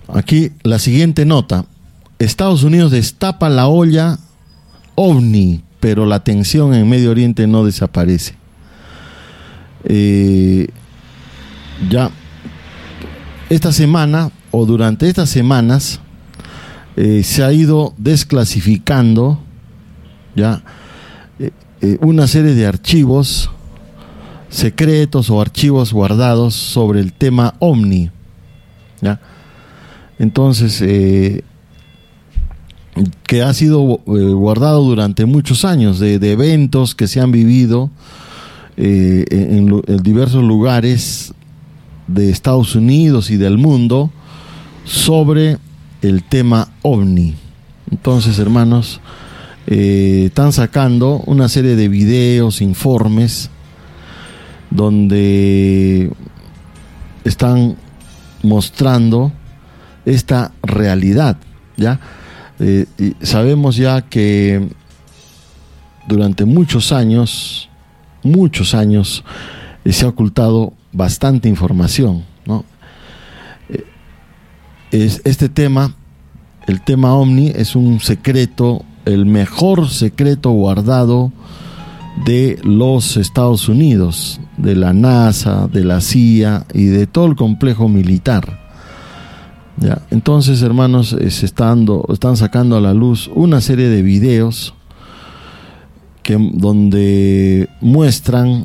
aquí la siguiente nota. Estados Unidos destapa la olla OVNI, pero la tensión en Medio Oriente no desaparece. Ya esta semana o durante estas semanas se ha ido desclasificando ya una serie de archivos secretos o archivos guardados sobre el tema OVNI, ¿ya? Entonces que ha sido guardado durante muchos años de eventos que se han vivido en diversos lugares de Estados Unidos y del mundo sobre el tema OVNI. Entonces, hermanos, están sacando una serie de videos, informes, donde están mostrando esta realidad, ¿ya? Y sabemos ya que durante muchos años se ha ocultado bastante información, ¿no? Este tema, el tema OVNI, es un secreto, el mejor secreto guardado de los Estados Unidos, de la NASA, de la CIA y de todo el complejo militar. ¿Ya? Entonces, hermanos, están sacando a la luz una serie de videos donde muestran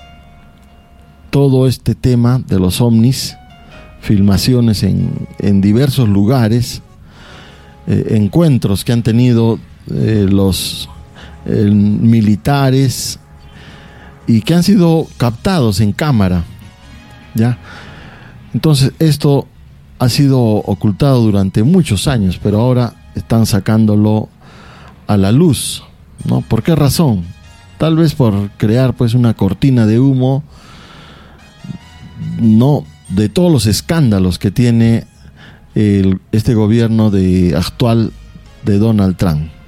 todo este tema de los ovnis, filmaciones en diversos lugares, encuentros que han tenido los militares y que han sido captados en cámara, ¿ya? Entonces esto ha sido ocultado durante muchos años, pero ahora están sacándolo a la luz, ¿no? ¿Por qué razón? Tal vez por crear pues una cortina de humo, no de todos los escándalos que tiene este gobierno actual de Donald Trump.